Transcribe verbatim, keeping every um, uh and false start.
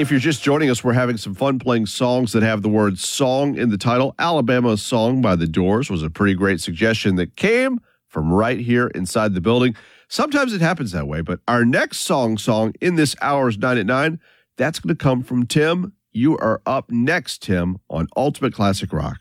If you're just joining us, we're having some fun playing songs that have the word song in the title. Alabama Song by The Doors was a pretty great suggestion that came from right here inside the building. Sometimes it happens that way, but our next song song in this hour's nine at nine, that's going to come from Tim. You are up next, Tim, on Ultimate Classic Rock.